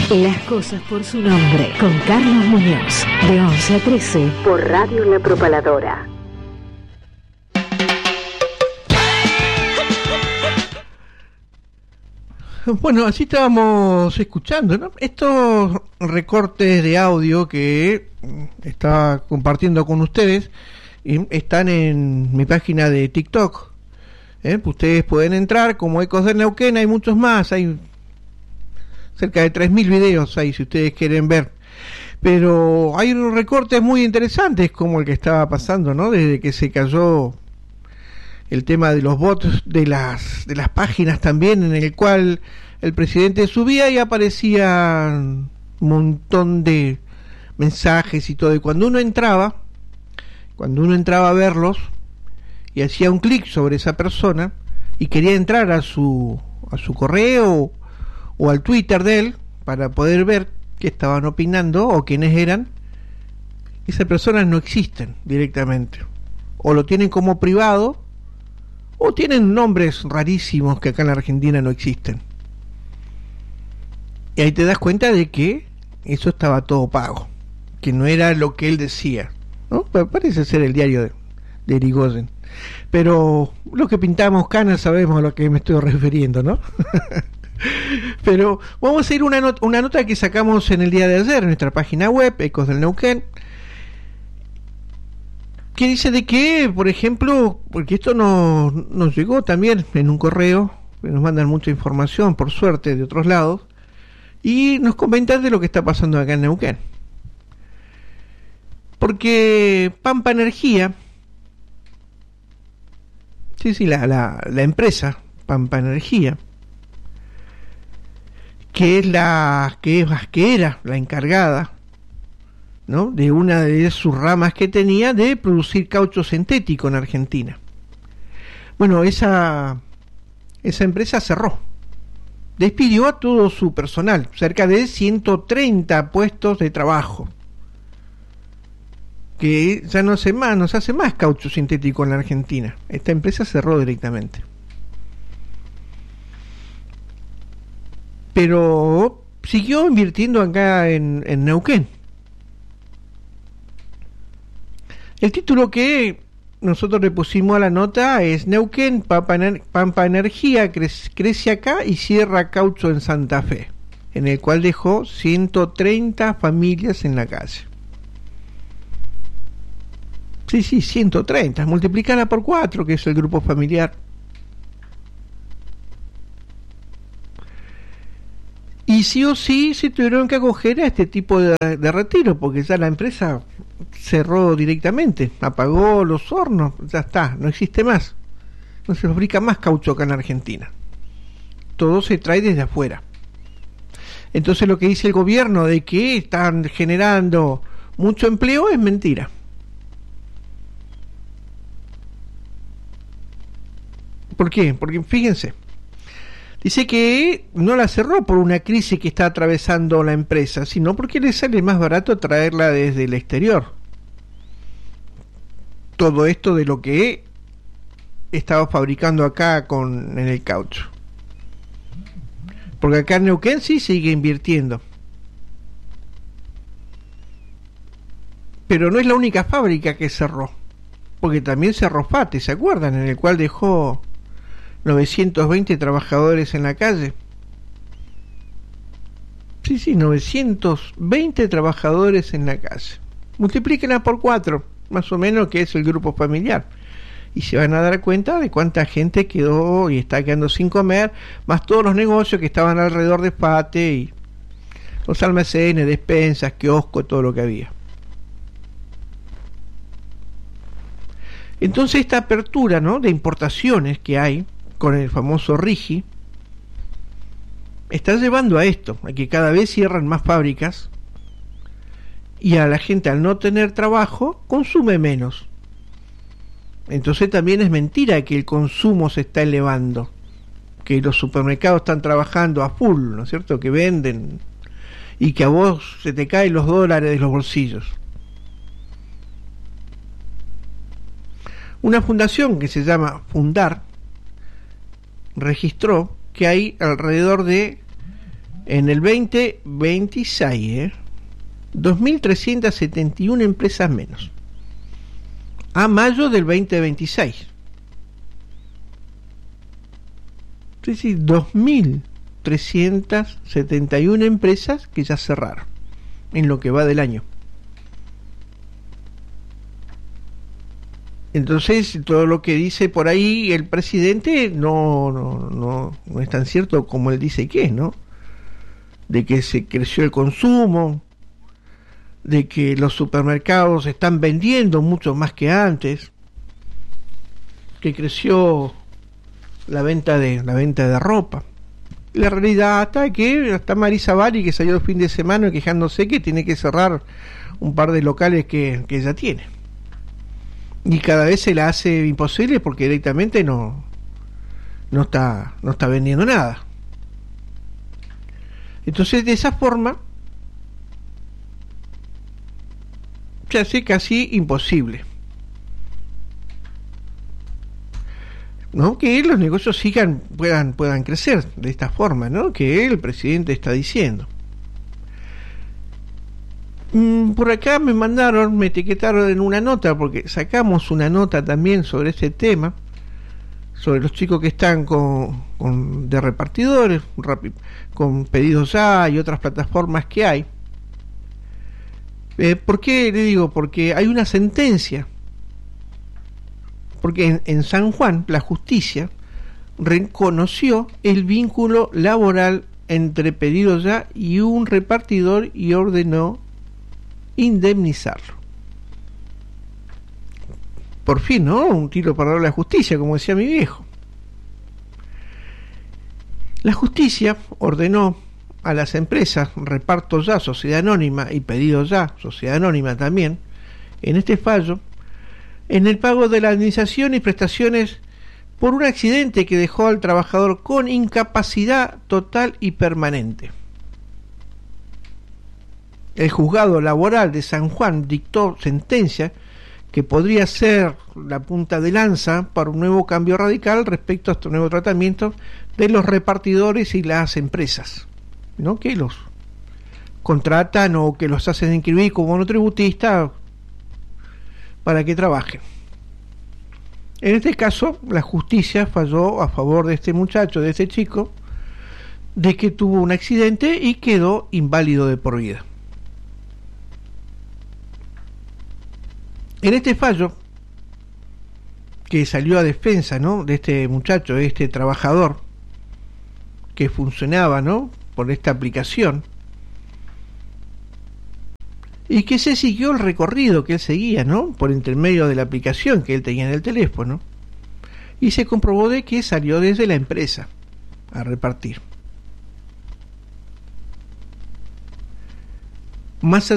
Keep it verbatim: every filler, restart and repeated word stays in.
Las cosas por su nombre, con Carlos Muñoz, de once a trece, por Radio La Propaladora. Bueno, así estábamos escuchando, ¿no?, estos recortes de audio que estaba compartiendo con ustedes, y están en mi página de TikTok. ¿Eh? Ustedes pueden entrar como Ecos del Neuquén, hay muchos más, hay cerca de tres mil videos ahí si ustedes quieren ver, pero hay unos recortes muy interesantes como el que estaba pasando, ¿no?, desde que se cayó el tema de los bots de las de las páginas también, en el cual el presidente subía y aparecía un montón de mensajes y todo, y cuando uno entraba cuando uno entraba a verlos y hacía un clic sobre esa persona y quería entrar a su a su correo o al Twitter de él para poder ver qué estaban opinando o quiénes eran, esas personas no existen directamente, o lo tienen como privado o tienen nombres rarísimos que acá en la Argentina no existen, y ahí te das cuenta de que eso estaba todo pago, que no era lo que él decía, ¿no? Parece ser el diario de, de Irigoyen, pero los que pintamos canas sabemos a lo que me estoy refiriendo, ¿no? Pero vamos a ir a una, not- una nota que sacamos en el día de ayer en nuestra página web, Ecos del Neuquén, que dice de que, por ejemplo, porque esto nos, nos llegó también en un correo, que nos mandan mucha información, por suerte, de otros lados, y nos comentan de lo que está pasando acá en Neuquén. Porque Pampa Energía, sí, sí, la, la, la empresa Pampa Energía, que es la que es que era la encargada, ¿no?, de una de sus ramas que tenía de producir caucho sintético en Argentina. Bueno, esa esa empresa cerró, despidió a todo su personal, cerca de ciento treinta puestos de trabajo, que ya no hace más, no se hace más caucho sintético en la Argentina. Esta empresa cerró directamente. Pero siguió invirtiendo acá en, en Neuquén. El título que nosotros le pusimos a la nota es Neuquén, Pampa, Pampa Energía crece, crece acá y cierra caucho en Santa Fe, en el cual dejó ciento treinta familias en la calle. Sí, sí, ciento treinta, multiplicada por cuatro, que es el grupo familiar. Y sí o sí se tuvieron que acoger a este tipo de, de retiro, porque ya la empresa cerró directamente, apagó los hornos, ya está, no existe más. No se fabrica más caucho acá en Argentina. Todo se trae desde afuera. Entonces lo que dice el gobierno de que están generando mucho empleo es mentira. ¿Por qué? Porque fíjense, dice que no la cerró por una crisis que está atravesando la empresa, sino porque le sale más barato traerla desde el exterior. Todo esto de lo que estaba fabricando acá con en el caucho. Porque acá en Neuquén sí sigue invirtiendo. Pero no es la única fábrica que cerró. Porque también cerró Fate, ¿se acuerdan? En el cual dejó novecientos veinte trabajadores en la calle. Sí, sí, novecientos veinte trabajadores en la calle. Multiplíquenla por cuatro, más o menos, que es el grupo familiar. Y se van a dar cuenta de cuánta gente quedó y está quedando sin comer, más todos los negocios que estaban alrededor de Fate y los almacenes, despensas, kioscos, todo lo que había. Entonces esta apertura, ¿no?, de importaciones que hay con el famoso RIGI está llevando a esto, a que cada vez cierran más fábricas y a la gente, al no tener trabajo, consume menos. Entonces también es mentira que el consumo se está elevando, que los supermercados están trabajando a full, ¿no es cierto?, que venden y que a vos se te caen los dólares de los bolsillos. Una fundación que se llama Fundar registró que hay alrededor de En el veinte veintiséis, ¿eh? dos mil trescientas setenta y una empresas menos. A mayo del veinte veintiséis. Es decir, dos mil trescientas setenta y una empresas que ya cerraron en lo que va del año. Entonces, todo lo que dice por ahí el presidente no, no, no, no es tan cierto como él dice que es, ¿no? De que se creció el consumo, de que los supermercados están vendiendo mucho más que antes, que creció la venta de la venta de ropa. La realidad está que está Marisa Bari, que salió el fin de semana quejándose que tiene que cerrar un par de locales que, que ella tiene. Y cada vez se la hace imposible porque directamente no no está no está vendiendo nada. Entonces, de esa forma se hace casi imposible, ¿no?, que los negocios sigan, puedan, puedan crecer de esta forma, ¿no?, que el presidente está diciendo. Mm, por acá me mandaron, me etiquetaron en una nota, porque sacamos una nota también sobre este tema, sobre los chicos que están con, con de repartidores, rapi, con Pedidos Ya y otras plataformas que hay. Eh, ¿Por qué le digo? Porque hay una sentencia. Porque en, en San Juan la justicia reconoció el vínculo laboral entre Pedidos Ya y un repartidor y ordenó indemnizarlo. Por fin, ¿no? Un tiro para la justicia, como decía mi viejo. La justicia ordenó a las empresas Reparto Ya, Sociedad Anónima, y Pedidos Ya, Sociedad Anónima también, en este fallo, en el pago de la indemnización y prestaciones por un accidente que dejó al trabajador con incapacidad total y permanente. El juzgado laboral de San Juan dictó sentencia que podría ser la punta de lanza para un nuevo cambio radical respecto a este nuevo tratamiento de los repartidores y las empresas, ¿no?, que los contratan o que los hacen inscribir como monotributistas para que trabajen. En este caso, la justicia falló a favor de este muchacho, de este chico, de que tuvo un accidente y quedó inválido de por vida. En este fallo, que salió a defensa, ¿no?, de este muchacho, de este trabajador que funcionaba, ¿no?, por esta aplicación, y que se siguió el recorrido que él seguía, ¿no?, por intermedio de la aplicación que él tenía en el teléfono, y se comprobó de que salió desde la empresa a repartir. Más allá